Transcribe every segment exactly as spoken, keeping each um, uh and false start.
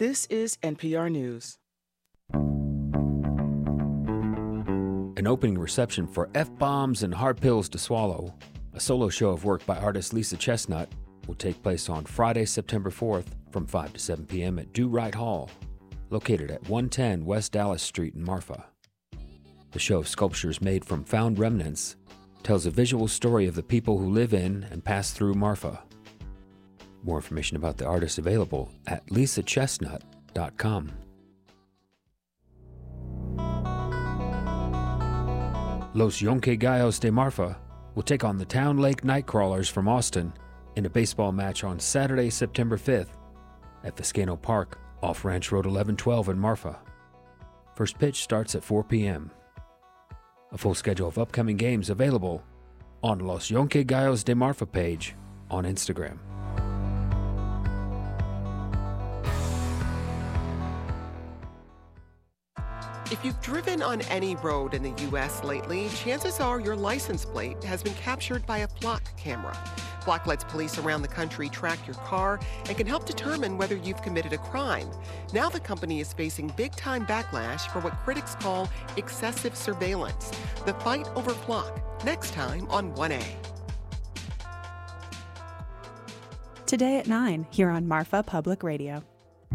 This is N P R News. An opening reception for F-Bombs and Hard Pills to Swallow, a solo show of work by artist Lisa Chestnut, will take place on Friday, September fourth from five to seven p.m. at Do Right Hall, located at one ten West Dallas Street in Marfa. The show of sculptures made from found remnants tells a visual story of the people who live in and pass through Marfa. More information about the artist available at lisa chestnut dot com. Los Yonke Gallos de Marfa will take on the Town Lake Nightcrawlers from Austin in a baseball match on Saturday, September fifth at Viscano Park off Ranch Road eleven twelve in Marfa. First pitch starts at four p.m. A full schedule of upcoming games available on Los Yonke Gallos de Marfa page on Instagram. If you've driven on any road in the U S lately, chances are your license plate has been captured by a Flock camera. Flock lets police around the country track your car and can help determine whether you've committed a crime. Now the company is facing big-time backlash for what critics call excessive surveillance. The fight over Flock, next time on one A. Today at nine, here on Marfa Public Radio.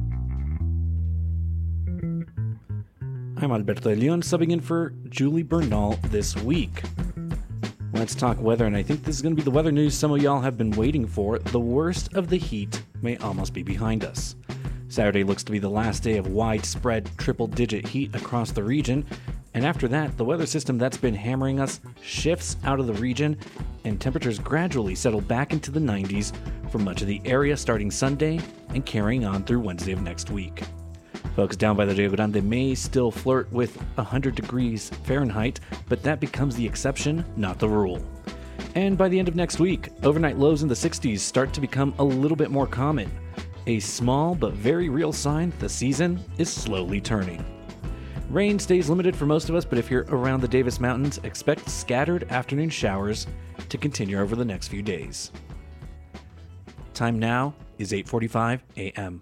I'm Alberto de Leon, subbing in for Julie Bernal this week. Let's talk weather, and I think this is going to be the weather news some of y'all have been waiting for. The worst of the heat may almost be behind us. Saturday looks to be the last day of widespread triple-digit heat across the region, and after that, the weather system that's been hammering us shifts out of the region, and temperatures gradually settle back into the nineties for much of the area starting Sunday and carrying on through Wednesday of next week. Folks down by the Rio Grande may still flirt with one hundred degrees Fahrenheit, but that becomes the exception, not the rule. And by the end of next week, overnight lows in the sixties start to become a little bit more common. A small but very real sign that the season is slowly turning. Rain stays limited for most of us, but if you're around the Davis Mountains, expect scattered afternoon showers to continue over the next few days. Time now is eight forty-five a.m.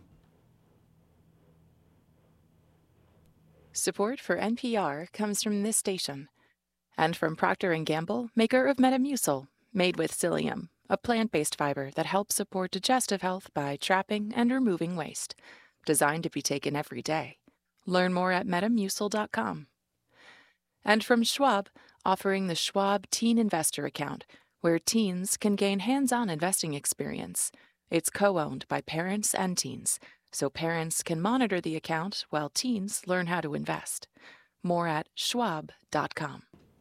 Support for N P R comes from this station and from Procter and Gamble, maker of Metamucil, made with psyllium, a plant-based fiber that helps support digestive health by trapping and removing waste. Designed to be taken every day. Learn more at metamucil dot com. And from Schwab, offering the Schwab Teen Investor Account, where teens can gain hands-on investing experience. It's co-owned by parents and teens, so parents can monitor the account while teens learn how to invest. More at schwab dot com.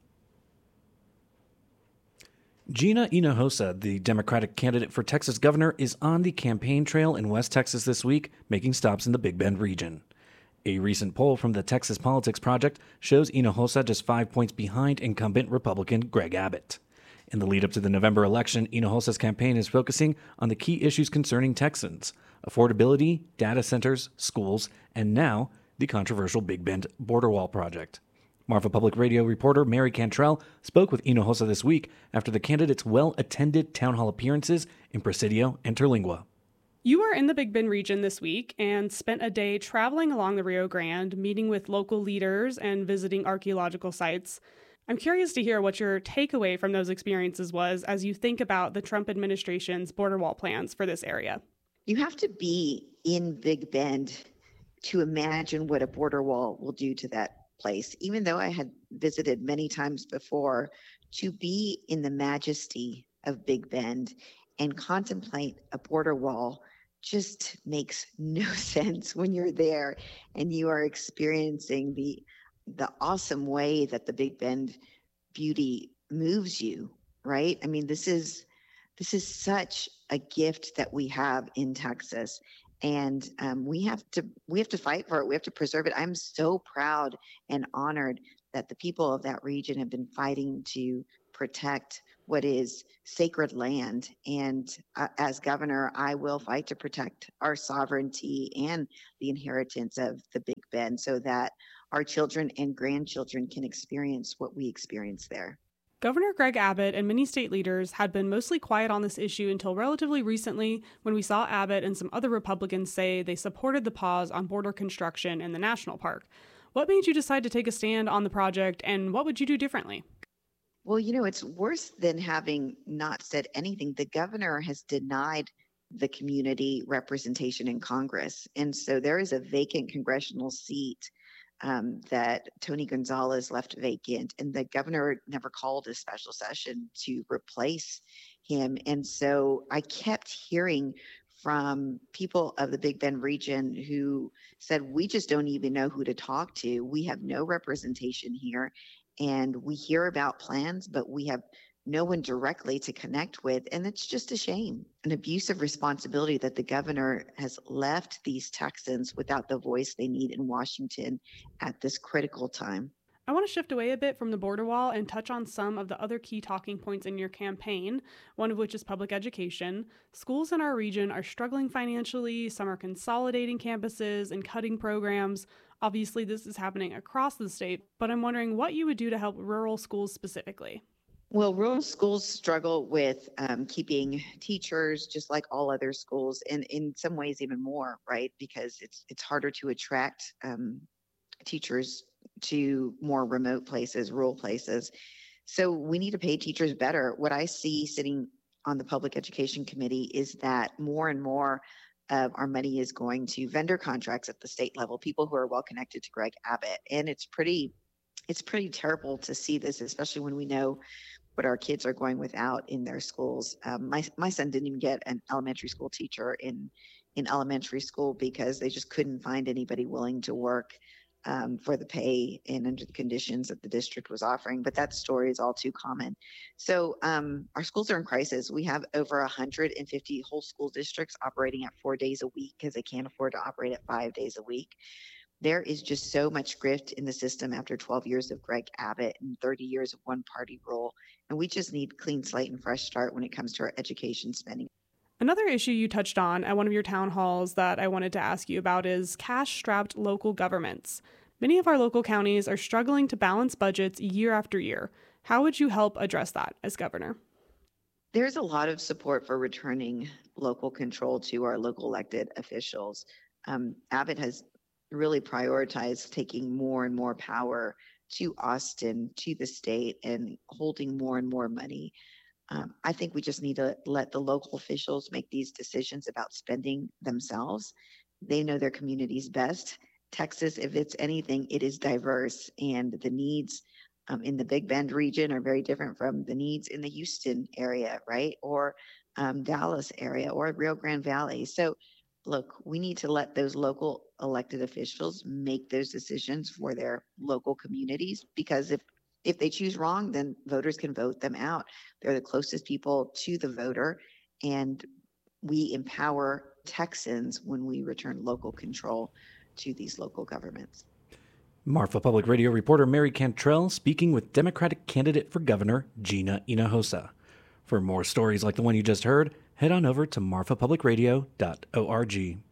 Gina Hinojosa, the Democratic candidate for Texas governor, is on the campaign trail in West Texas this week, making stops in the Big Bend region. A recent poll from the Texas Politics Project shows Hinojosa just five points behind incumbent Republican Greg Abbott. In the lead-up to the November election, Hinojosa's campaign is focusing on the key issues concerning Texans: affordability, data centers, schools, and now the controversial Big Bend border wall project. Marfa Public Radio reporter Mary Cantrell spoke with Hinojosa this week after the candidate's well-attended town hall appearances in Presidio and Terlingua. You were in the Big Bend region this week and spent a day traveling along the Rio Grande, meeting with local leaders and visiting archaeological sites. I'm curious to hear what your takeaway from those experiences was as you think about the Trump administration's border wall plans for this area. You have to be in Big Bend to imagine what a border wall will do to that place. Even though I had visited many times before, to be in the majesty of Big Bend and contemplate a border wall just makes no sense when you're there and you are experiencing the the awesome way that the Big Bend beauty moves you, right? I mean, this is this is such a gift that we have in Texas, and um, we have to we have to fight for it. We have to preserve it. I'm so proud and honored that the people of that region have been fighting to protect what is sacred land. And uh, as governor, I will fight to protect our sovereignty and the inheritance of the Big Bend so that our children and grandchildren can experience what we experience there. Governor Greg Abbott and many state leaders had been mostly quiet on this issue until relatively recently, when we saw Abbott and some other Republicans say they supported the pause on border construction in the national park. What made you decide to take a stand on the project, and what would you do differently? Well, you know, it's worse than having not said anything. The governor has denied the community representation in Congress. And so there is a vacant congressional seat um, that Tony Gonzalez left vacant, and the governor never called a special session to replace him. And so I kept hearing from people of the Big Bend region who said, we just don't even know who to talk to. We have no representation here, and we hear about plans, but we have no one directly to connect with. And it's just a shame, an abuse of responsibility that the governor has left these Texans without the voice they need in Washington at this critical time. I want to shift away a bit from the border wall and touch on some of the other key talking points in your campaign, one of which is public education. Schools in our region are struggling financially. Some are consolidating campuses and cutting programs. Obviously, this is happening across the state, but I'm wondering what you would do to help rural schools specifically. Well, rural schools struggle with um, keeping teachers, just like all other schools, and in some ways even more, right? Because it's it's harder to attract um, teachers to more remote places, rural places. So we need to pay teachers better. What I see sitting on the Public Education Committee is that more and more of our money is going to vendor contracts at the state level, people who are well connected to Greg Abbott. And it's pretty, it's pretty terrible to see this, especially when we know what our kids are going without in their schools. Um, my my son didn't even get an elementary school teacher in in elementary school because they just couldn't find anybody willing to work um, for the pay and under the conditions that the district was offering. But that story is all too common. So um, our schools are in crisis. We have over one hundred fifty whole school districts operating at four days a week because they can't afford to operate at five days a week. There is just so much grift in the system after twelve years of Greg Abbott and thirty years of one party rule. And we just need clean slate and fresh start when it comes to our education spending. Another issue you touched on at one of your town halls that I wanted to ask you about is cash-strapped local governments. Many of our local counties are struggling to balance budgets year after year. How would you help address that as governor? There's a lot of support for returning local control to our local elected officials. Um, Abbott has really prioritized taking more and more power to Austin, to the state, and holding more and more money. Um, I think we just need to let the local officials make these decisions about spending themselves. They know their communities best. Texas, if it's anything, it is diverse, and the needs um, in the Big Bend region are very different from the needs in the Houston area, right? Or um, Dallas area, or Rio Grande Valley. So look, we need to let those local elected officials make those decisions for their local communities, because if if they choose wrong, then voters can vote them out. They're the closest people to the voter, and we empower Texans when we return local control to these local governments. Marfa Public Radio reporter Mary Cantrell speaking with Democratic candidate for governor Gina Hinojosa. For more stories like the one you just heard, head on over to marfa public radio dot org.